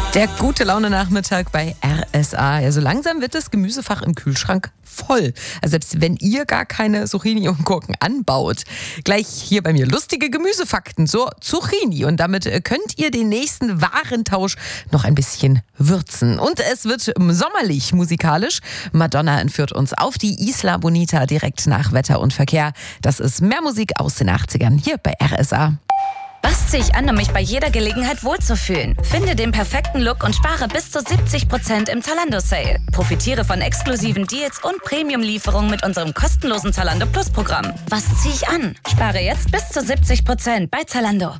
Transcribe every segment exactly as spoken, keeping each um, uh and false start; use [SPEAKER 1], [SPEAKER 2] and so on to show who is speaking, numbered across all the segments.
[SPEAKER 1] Der gute Laune-Nachmittag bei R S A. Ja, so langsam wird das Gemüsefach im Kühlschrank voll. Also selbst wenn ihr gar keine Zucchini und Gurken anbaut. Gleich hier bei mir lustige Gemüsefakten zur Zucchini. Und damit könnt ihr den nächsten Warentausch noch ein bisschen würzen. Und es wird sommerlich musikalisch. Madonna entführt uns auf die Isla Bonita direkt nach Wetter und Verkehr. Das ist mehr Musik aus den achtzigern hier bei R S A.
[SPEAKER 2] Was ziehe ich an, um mich bei jeder Gelegenheit wohlzufühlen? Finde den perfekten Look und spare bis zu siebzig Prozent im Zalando-Sale. Profitiere von exklusiven Deals und Premium-Lieferungen mit unserem kostenlosen Zalando Plus-Programm. Was ziehe ich an? Spare jetzt bis zu siebzig Prozent bei Zalando.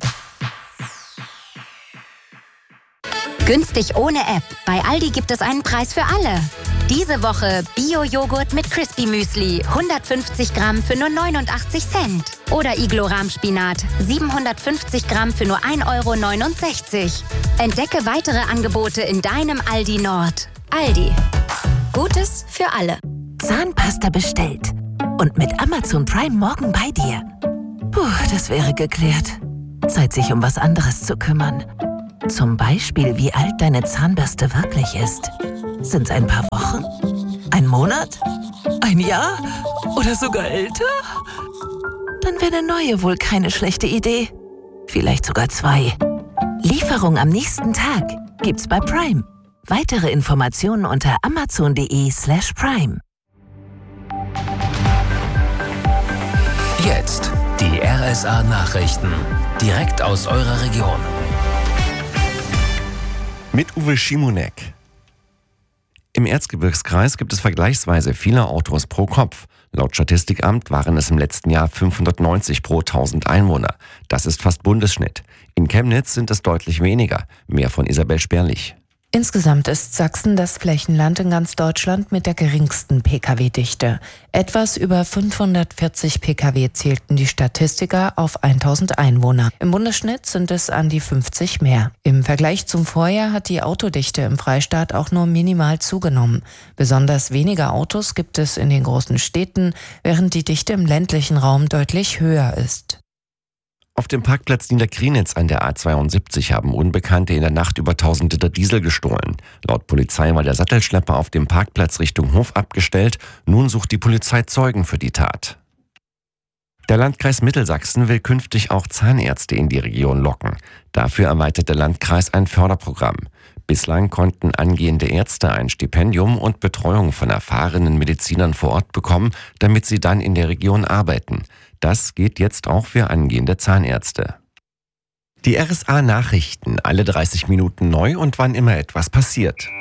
[SPEAKER 3] Günstig ohne App. Bei Aldi gibt es einen Preis für alle. Diese Woche Bio-Joghurt mit Crispy Müsli, hundertfünfzig Gramm für nur neunundachtzig Cent. Oder Iglo-Rahmspinat, siebenhundertfünfzig Gramm für nur ein Euro neunundsechzig. Entdecke weitere Angebote in deinem Aldi Nord. Aldi. Gutes für alle.
[SPEAKER 4] Zahnpasta bestellt. Und mit Amazon Prime morgen bei dir. Puh, das wäre geklärt. Zeit, sich um was anderes zu kümmern. Zum Beispiel, wie alt deine Zahnbürste wirklich ist. Sind's ein paar Wochen? Ein Monat? Ein Jahr? Oder sogar älter? Dann wäre eine neue wohl keine schlechte Idee. Vielleicht sogar zwei. Lieferung am nächsten Tag gibt's bei Prime. Weitere Informationen unter amazon.de slash prime.
[SPEAKER 5] Jetzt die R S A-Nachrichten. Direkt aus eurer Region.
[SPEAKER 6] Mit Uwe Schimonek. Im Erzgebirgskreis gibt es vergleichsweise viele Autos pro Kopf. Laut Statistikamt waren es im letzten Jahr fünfhundertneunzig pro tausend Einwohner. Das ist fast Bundesschnitt. In Chemnitz sind es deutlich weniger. Mehr von Isabel Sperlich.
[SPEAKER 7] Insgesamt ist Sachsen das Flächenland in ganz Deutschland mit der geringsten Pkw-Dichte. Etwas über fünfhundertvierzig Pkw zählten die Statistiker auf tausend Einwohner. Im Bundesschnitt sind es an die fünfzig mehr. Im Vergleich zum Vorjahr hat die Autodichte im Freistaat auch nur minimal zugenommen. Besonders weniger Autos gibt es in den großen Städten, während die Dichte im ländlichen Raum deutlich höher ist.
[SPEAKER 6] Auf dem Parkplatz Niederkrienitz an der A zweiundsiebzig haben Unbekannte in der Nacht über tausend Liter Diesel gestohlen. Laut Polizei war der Sattelschlepper auf dem Parkplatz Richtung Hof abgestellt. Nun sucht die Polizei Zeugen für die Tat. Der Landkreis Mittelsachsen will künftig auch Zahnärzte in die Region locken. Dafür erweitert der Landkreis ein Förderprogramm. Bislang konnten angehende Ärzte ein Stipendium und Betreuung von erfahrenen Medizinern vor Ort bekommen, damit sie dann in der Region arbeiten. Das geht jetzt auch für angehende Zahnärzte. Die R S A-Nachrichten, alle dreißig Minuten neu und wann immer etwas passiert.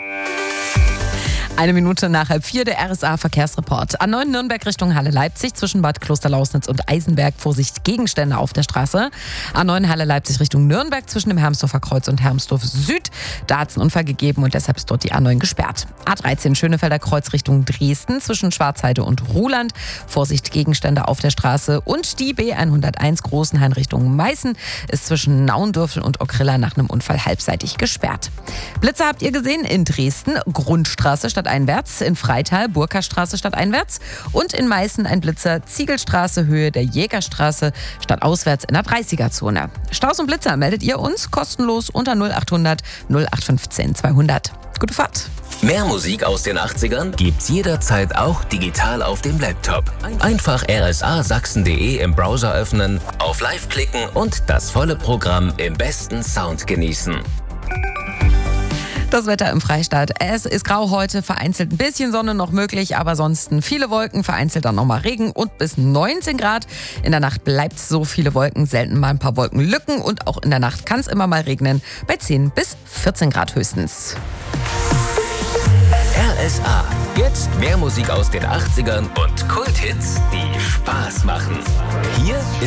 [SPEAKER 1] Eine Minute nach halb vier, der R S A-Verkehrsreport. A neun Nürnberg Richtung Halle-Leipzig zwischen Bad Klosterlausnitz und Eisenberg. Vorsicht, Gegenstände auf der Straße. A neun Halle-Leipzig Richtung Nürnberg zwischen dem Hermsdorfer Kreuz und Hermsdorf Süd. Da hat es einen Unfall gegeben und deshalb ist dort die A neun gesperrt. A dreizehn Schönefelder Kreuz Richtung Dresden zwischen Schwarzheide und Ruhland. Vorsicht, Gegenstände auf der Straße. Und die B hunderteins Großenhain Richtung Meißen ist zwischen Naundürfel und Okrilla nach einem Unfall halbseitig gesperrt. Blitzer habt ihr gesehen in Dresden. Grundstraße statt einwärts, in Freital Burkastraße stadteinwärts und in Meißen ein Blitzer Ziegelstraße Höhe der Jägerstraße stadtauswärts in der dreißiger-Zone. Staus und Blitzer meldet ihr uns kostenlos unter null achthundert null acht fünfzehn zweihundert. Gute Fahrt!
[SPEAKER 5] Mehr Musik aus den achtzigern gibt's jederzeit auch digital auf dem Laptop. Einfach r s a sachsen punkt d e im Browser öffnen, auf Live klicken und das volle Programm im besten Sound genießen.
[SPEAKER 1] Das Wetter im Freistaat. Es ist grau heute, vereinzelt ein bisschen Sonne noch möglich, aber sonst viele Wolken, vereinzelt dann nochmal Regen und bis neunzehn Grad. In der Nacht bleibt es so, viele Wolken, selten mal ein paar Wolkenlücken und auch in der Nacht kann es immer mal regnen, bei zehn bis vierzehn Grad höchstens.
[SPEAKER 5] R S A. Jetzt mehr Musik aus den achtzigern und Kulthits, die Spaß machen. Hier ist